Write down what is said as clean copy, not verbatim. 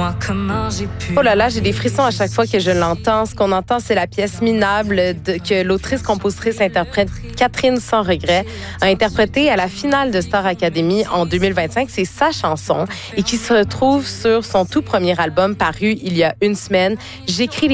Dis-moi comment j'ai pu... Oh là là, j'ai des frissons à chaque fois que je l'entends. Ce qu'on entend, c'est la pièce Minable que l'autrice-compositrice-interprète Catherine Sans Regret a interprétée à la finale de Star Academy en 2025. C'est sa chanson et qui se retrouve sur son tout premier album paru il y a une semaine. J'écris